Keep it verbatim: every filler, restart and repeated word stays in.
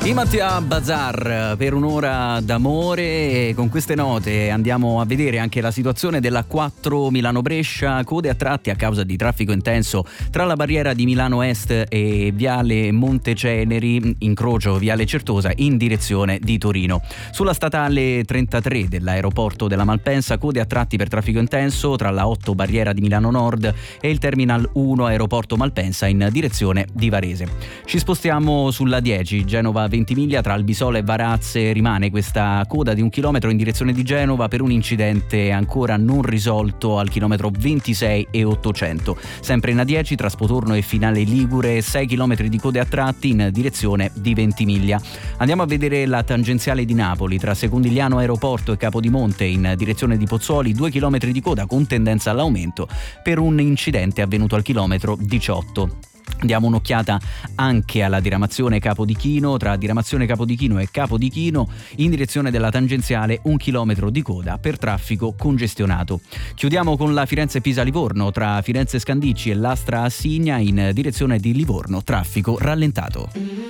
I Mattia Bazar per un'ora d'amore. Con queste note andiamo a vedere anche la situazione della quattro Milano-Brescia, code a tratti a causa di traffico intenso tra la barriera di Milano Est e Viale Monteceneri, incrocio Viale Certosa in direzione di Torino. Sulla statale trentatré dell'aeroporto della Malpensa, code a tratti per traffico intenso tra la otto barriera di Milano Nord e il Terminal uno aeroporto Malpensa in direzione di Varese. Ci spostiamo sulla dieci Genova Ventimiglia, tra Albisola e Varazze rimane questa coda di un chilometro in direzione di Genova per un incidente ancora non risolto al chilometro ventisei e ottocento. Sempre in A dieci tra Spotorno e Finale Ligure, sei chilometri di code a tratti in direzione di Ventimiglia. Andiamo a vedere la tangenziale di Napoli tra Secondigliano Aeroporto e Capodimonte in direzione di Pozzuoli, due chilometri di coda con tendenza all'aumento per un incidente avvenuto al chilometro diciotto. Diamo un'occhiata anche alla diramazione Capodichino, tra diramazione Capodichino e Capodichino in direzione della tangenziale, un chilometro di coda per traffico congestionato. Chiudiamo con la Firenze-Pisa-Livorno, tra Firenze Scandicci e Lastra Assigna in direzione di Livorno, traffico rallentato.